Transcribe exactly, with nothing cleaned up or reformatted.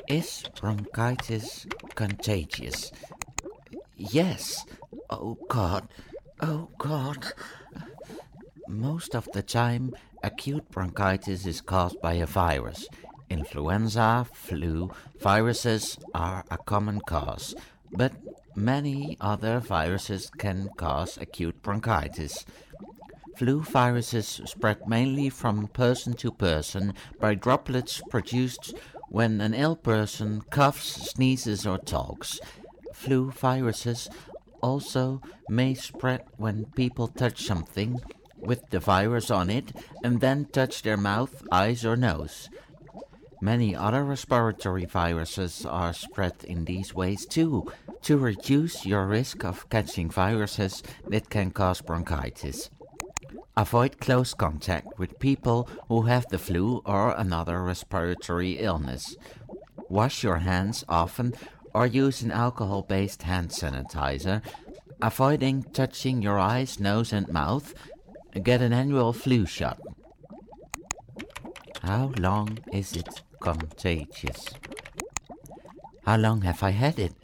Is bronchitis contagious? Yes. Oh God. Oh God. Most of the time, acute bronchitis is caused by a virus. Influenza, flu, viruses are a common cause, but many other viruses can cause acute bronchitis. Flu viruses spread mainly from person to person by droplets produced when an ill person coughs, sneezes, or talks. Flu viruses also may spread when people touch something with the virus on it and then touch their mouth, eyes, or nose. Many other respiratory viruses are spread in these ways too, to reduce your risk of catching viruses that can cause bronchitis. Avoid close contact with people who have the flu or another respiratory illness. Wash your hands often or use an alcohol-based hand sanitizer, avoiding touching your eyes, nose and mouth. Get an annual flu shot. How long is it contagious? How long have I had it?